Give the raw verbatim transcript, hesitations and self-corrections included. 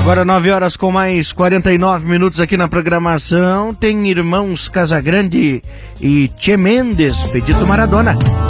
Agora nove horas com mais quarenta e nove minutos aqui na programação. Tem Irmãos Casagrande e Tchê Mendes, Pedido Maradona.